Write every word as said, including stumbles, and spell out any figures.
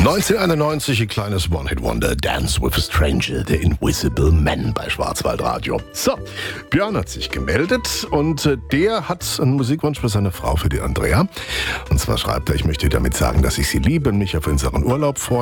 neunzehnhunderteinundneunzig, ein kleines One-Hit-Wonder, Dance with a Stranger, The Invisible Man bei Schwarzwaldradio. So, Björn hat sich gemeldet und äh, der hat einen Musikwunsch für seine Frau, für die Andrea. Und zwar schreibt er, ich möchte damit sagen, dass ich sie liebe und mich auf unseren Urlaub freue.